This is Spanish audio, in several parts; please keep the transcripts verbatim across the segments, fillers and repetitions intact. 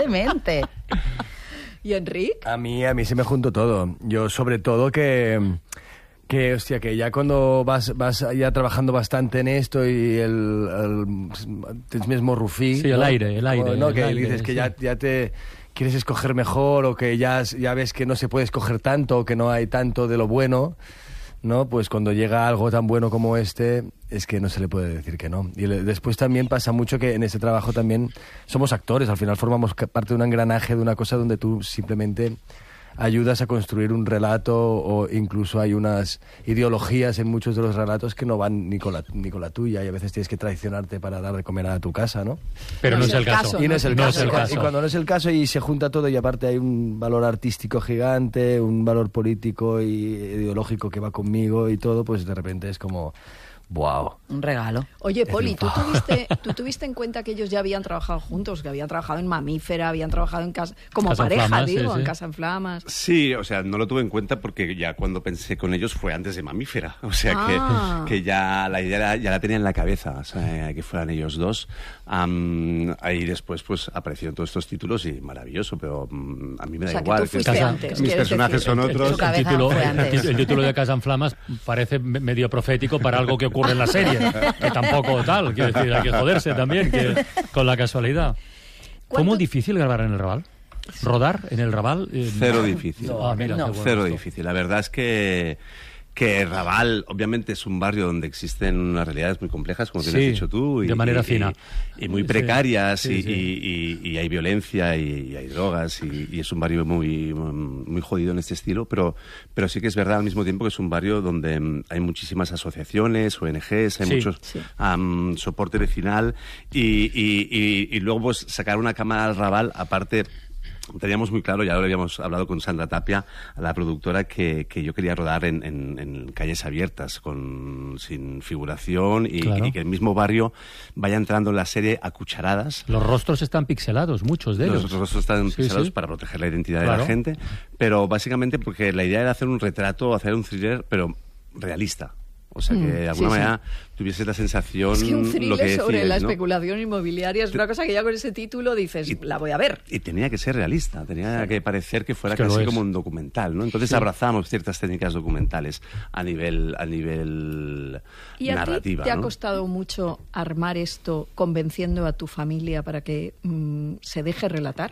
Totalmente. ¿Y Enric? A mí, a mí se me juntó todo. Yo, sobre todo, que... Que, hostia, que ya cuando vas, vas ya trabajando bastante en esto y el, el tienes mismo rufí... Sí, ¿no? el aire, el aire. No, el que aire, dices sí. que ya, ya te quieres escoger mejor o que ya, ya ves que no se puede escoger tanto o que no hay tanto de lo bueno, ¿no? Pues cuando llega algo tan bueno como este, es que no se le puede decir que no. Y le, después también pasa mucho que en ese trabajo también somos actores, al final formamos parte de un engranaje, de una cosa donde tú simplemente... ayudas a construir un relato o incluso hay unas ideologías en muchos de los relatos que no van ni con la, ni con la tuya y a veces tienes que traicionarte para dar de comer a tu casa, ¿no? Pero no, no es el caso. caso. Y no es el, no caso. Es el caso. Y cuando no es el caso y se junta todo y aparte hay un valor artístico gigante, un valor político y ideológico que va conmigo y todo, pues de repente es como... Wow. Un regalo. Oye, Poli, ¿tú tuviste, ¿tú tuviste en cuenta que ellos ya habían trabajado juntos, que habían trabajado en Mamífera, habían trabajado en casa, como Casa en pareja, Flamas, digo, sí, sí. en Casa en Flamas? Sí, o sea, no lo tuve en cuenta porque ya cuando pensé con ellos fue antes de Mamífera. O sea, Ah. que, que ya la idea era- ya la tenía en la cabeza, o sea, que fueran ellos dos. Am, ahí después pues aparecieron todos estos títulos y maravilloso, pero mm, a mí me O da sea, que igual. tú fuiste Casa- antes. mis quieres personajes decir. son Su otros. El cabeza título, fue el, antes. el título de Casa en Flamas parece me- medio profético para algo que ocurre en la serie, que tampoco tal, quiero decir, hay que joderse también que, con la casualidad. ¿Fue ¿Cuánto- muy difícil grabar en el Raval? ¿Rodar en el Raval? Eh, Cero difícil. Ah, mira, No. qué bueno Cero esto. difícil. La verdad es que, que Raval, obviamente, es un barrio donde existen unas realidades muy complejas, como Sí, bien has dicho tú. Y, de manera y- fina. Y, y muy Sí, precarias, sí, y, sí. y- y- y hay violencia, y, y hay drogas, y, y es un barrio muy, muy jodido en este estilo, pero, pero sí que es verdad al mismo tiempo que es un barrio donde mm, hay muchísimas asociaciones, O N Ges, hay Sí, muchos sí. am, soporte vecinal, y, y- y- y luego pues sacar una cámara al Raval, aparte... Teníamos muy claro, ya lo habíamos hablado con Sandra Tapia, la productora, que, que yo quería rodar en, en- en calles abiertas, con, sin figuración, y, Claro. y que el mismo barrio vaya entrando en la serie a cucharadas. Los rostros están pixelados, muchos de ellos. Los rostros están Sí, pixelados sí. para proteger la identidad de Claro. la gente, pero básicamente porque la idea era hacer un retrato, hacer un thriller, pero realista. O sea, que de alguna sí, sí. manera tuvieses la sensación... Es que un lo thriller que sobre decías, la ¿no? especulación inmobiliaria es una cosa que ya con ese título dices, Y- la voy a ver. Y tenía que ser realista, tenía que parecer que fuera Es que lo casi es. como un documental, ¿no? Entonces Sí. abrazamos ciertas técnicas documentales a nivel, a nivel ¿Y a narrativa, ti te ha ¿no? costado mucho armar esto convenciendo a tu familia para que mm, se deje relatar?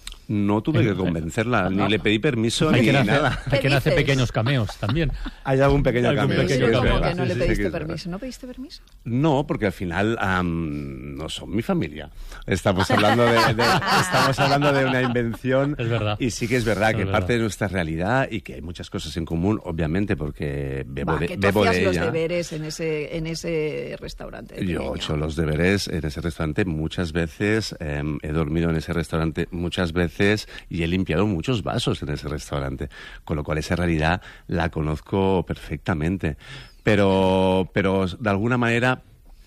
No tuve que convencerla, ni le pedí permiso Hay ni quien hace, nada. hay quien hace dices? pequeños cameos también. Hay algún pequeño Algún cambio. pequeño sí que es cambio. ¿Cómo verdad, que no sí, le sí, sí pediste que es verdad. permiso? ¿No pediste permiso? No, porque al final am, no son mi familia. Estamos hablando de, de- estamos hablando de una invención. Es verdad. Y sí que es verdad Es que verdad. parte de nuestra realidad y que hay muchas cosas en común, obviamente, porque bebo Va, de, que tú bebo hacías de los ella. deberes en ese, en ese restaurante. de Yo niño. he hecho los deberes en ese restaurante muchas veces, eh, he dormido en ese restaurante muchas veces y he limpiado muchos vasos en ese restaurante, con lo cual esa realidad la conozco perfectamente. Pero, pero de alguna manera,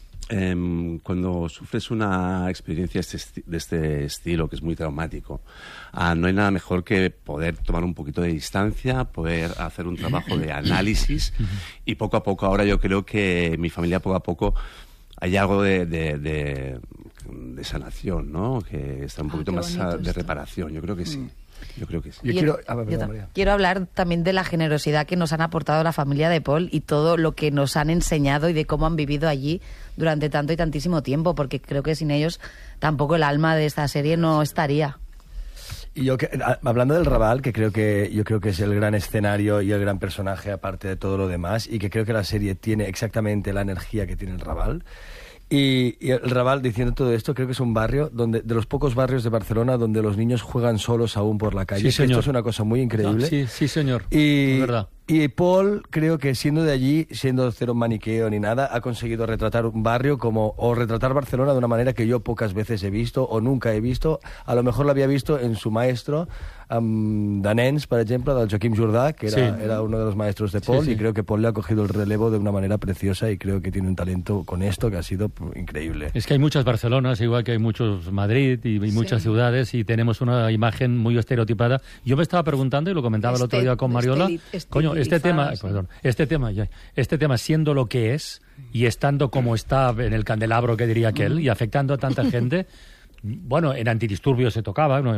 em, cuando sufres una experiencia este esti- de este estilo, que es muy traumático, ah, no hay nada mejor que poder tomar un poquito de distancia, poder hacer un trabajo de análisis y poco a poco, ahora yo creo que mi familia poco a poco hay algo de, de, de, de sanación, ¿no? Que está un Ah, poquito qué más bonito ah, de esto. reparación, yo creo que sí. Yo creo que sí. Yo Y quiero- yo- ah, perdón, yo ta- María. quiero hablar también de la generosidad que nos han aportado la familia de Paul y todo lo que nos han enseñado y de cómo han vivido allí durante tanto y tantísimo tiempo, porque creo que sin ellos tampoco el alma de esta serie no estaría. Y yo que- a- hablando del Raval, que creo que yo creo que es el gran escenario y el gran personaje aparte de todo lo demás, y que creo que la serie tiene exactamente la energía que tiene el Raval. Y, y el Raval, diciendo todo esto, creo que es un barrio donde de los pocos barrios de Barcelona donde los niños juegan solos aún por la calle. Sí, Que señor. Esto es una cosa muy increíble. Sí, sí, señor. Y, Es verdad. y Paul, creo que siendo de allí, siendo cero maniqueo ni nada, ha conseguido retratar un barrio como, o retratar Barcelona de una manera que yo pocas veces he visto o nunca he visto. A lo mejor lo había visto en su maestro, um, de nens, per exemple, del Joaquim Jordà, que era, Sí. era uno de los maestros de Paul, Sí, sí. y creo que Paul le ha cogido el relevo de una manera preciosa y creo que tiene un talento con esto que ha sido pues, increíble. Es que hay muchas Barcelonas, igual que hay muchos Madrid y, y muchas ciudades, y tenemos una imagen muy estereotipada. Yo me estaba preguntando, y lo comentaba el otro Este- día con Mariola, estili- coño, este tema, estilizada, sí. perdón, este tema, ya, este tema siendo lo que es y estando como está en el candelabro que diría aquel y afectando a tanta gente, bueno, en Antidisturbios se tocaba, ¿no?